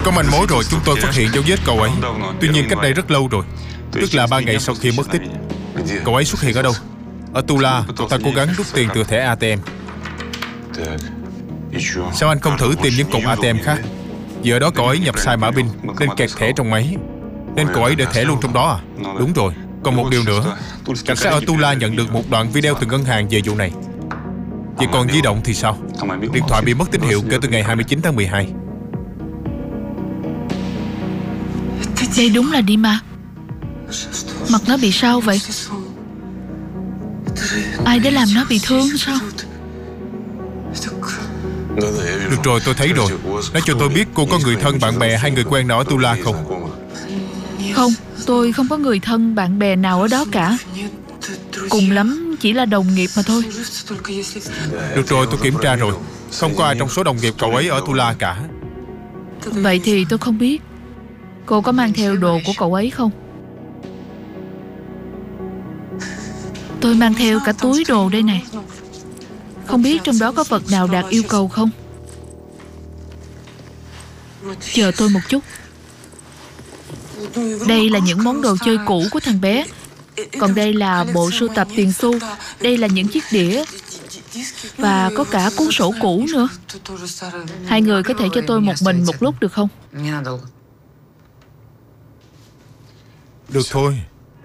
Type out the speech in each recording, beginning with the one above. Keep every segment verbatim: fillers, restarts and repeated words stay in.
Có manh mối rồi, chúng tôi phát hiện dấu vết cậu ấy. Tuy nhiên cách đây rất lâu rồi, tức là ba ngày sau khi mất tích. Cậu ấy xuất hiện ở đâu? Ở Tula, cậu ta cố gắng rút tiền từ thẻ a tê em. Sao anh không thử tìm những cục a tê em khác? Vì ở đó cậu ấy nhập sai mã pin nên kẹt thẻ trong máy. Nên cậu ấy để thẻ luôn trong đó à? Đúng rồi. Còn một điều nữa, cảnh sát ở Tula nhận được một đoạn video từ ngân hàng về vụ này. Vậy còn di động thì sao? Điện thoại bị mất tín hiệu kể từ ngày hai mươi chín tháng mười hai. Đây đúng là Dima. Mặt nó bị sao vậy? Ai đã làm nó bị thương sao? Được rồi, tôi thấy rồi. Nói cho tôi biết cô có người thân, bạn bè hay người quen nào ở Tula không? Không, tôi không có người thân, bạn bè nào ở đó cả. Cùng lắm chỉ là đồng nghiệp mà thôi. Được rồi, tôi kiểm tra rồi. Không có ai trong số đồng nghiệp cậu ấy ở Tula cả. Vậy thì tôi không biết. Cô có mang theo đồ của cậu ấy không? Tôi mang theo cả túi đồ đây này. Không biết trong đó có vật nào đạt yêu cầu không? Chờ tôi một chút. Đây là những món đồ chơi cũ của thằng bé. Còn đây là bộ sưu tập tiền xu. Đây là những chiếc đĩa. Và có cả cuốn sổ cũ nữa. Hai người có thể cho tôi một mình một lúc được không? Được thôi.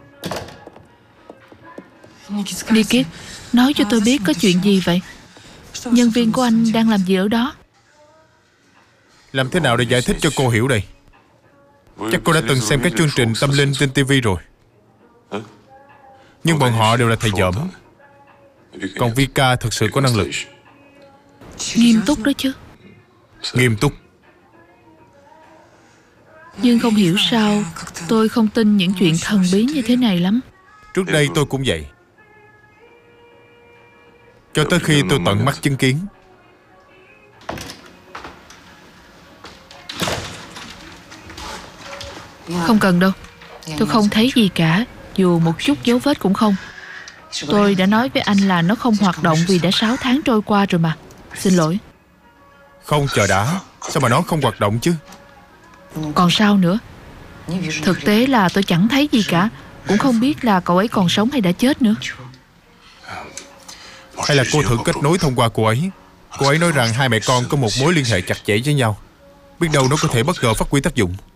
Nikit, nói cho tôi biết có chuyện gì vậy? Nhân viên của anh đang làm gì ở đó? Làm thế nào để giải thích cho cô hiểu đây? Chắc cô đã từng xem các chương trình tâm linh trên ti vi rồi. Nhưng bọn họ đều là thầy dởm. Còn Vika thật sự có năng lực. Nghiêm túc đó chứ. Nghiêm túc. Nhưng không hiểu sao tôi không tin những chuyện thần bí như thế này lắm. Trước đây tôi cũng vậy. Cho tới khi tôi tận mắt chứng kiến. Không cần đâu. Tôi không thấy gì cả. Dù một chút dấu vết cũng không. Tôi đã nói với anh là nó không hoạt động vì đã sáu tháng trôi qua rồi mà. Xin lỗi. Không, chờ đã. Sao mà nó không hoạt động chứ? Còn sao nữa? Thực tế là tôi chẳng thấy gì cả. Cũng không biết là cậu ấy còn sống hay đã chết nữa. Hay là cô thử kết nối thông qua cô ấy. Cô ấy nói rằng hai mẹ con có một mối liên hệ chặt chẽ với nhau. Biết đâu nó có thể bất ngờ phát huy tác dụng.